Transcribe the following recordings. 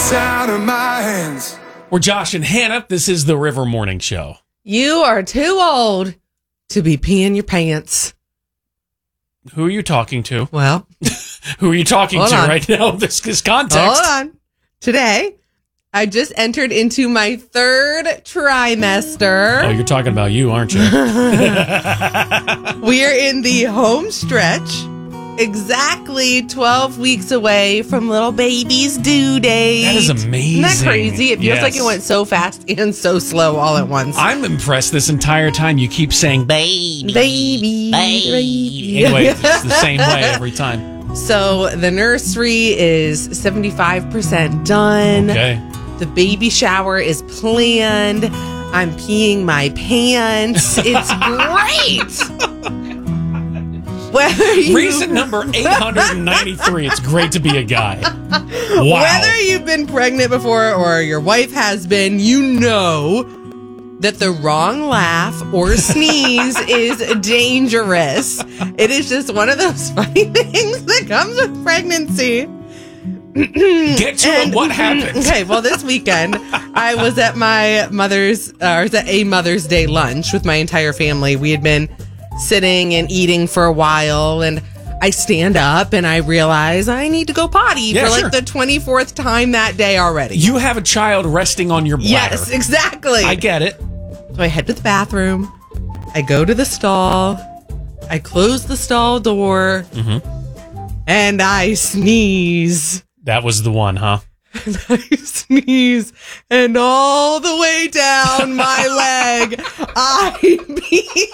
gets out of my hands. We're Josh and Hannah. This is the River Morning Show. You are too old to be peeing your pants. Who are you talking to? Well, who are you talking to on. right now? This context. Hold on. Today, I just entered into my third trimester. Oh, you're talking about you, aren't you? We are in the home stretch. Exactly 12 weeks away from little baby's due date. That is amazing. Isn't that crazy? It feels like it went so fast and so slow all at once. I'm impressed this entire time you keep saying baby. Baby. Anyway, it's the same way every time. So the nursery is 75% done. Okay. The baby shower is planned. I'm peeing my pants. It's great. Reason number 893. It's great to be a guy. Wow. Whether you've been pregnant before or your wife has been, you know that the wrong laugh or sneeze is dangerous. It is just one of those funny things that comes with pregnancy. Get to it. What happened? Okay, well, this weekend I was at a Mother's Day lunch with my entire family. We had been sitting and eating for a while, and I stand up and I realize I need to go potty for like the 24th time that day already. You have a child resting on your bladder. Yes, exactly. I get it. So I head to the bathroom. I go to the stall. I close the stall door. And I sneeze. That was the one, huh? And I sneeze, and all the way down my leg, I pee.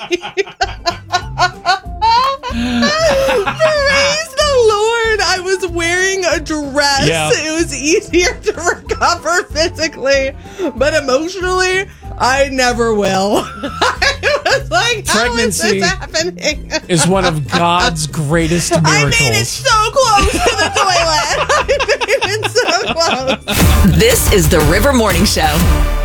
Praise the Lord. I was wearing a dress. Yeah. It was easier to recover physically, but emotionally, I never will. I was like, pregnancy how is this happening? is one of God's greatest miracles. I made it so close to the toilet. I made it so close. This is the River Morning Show.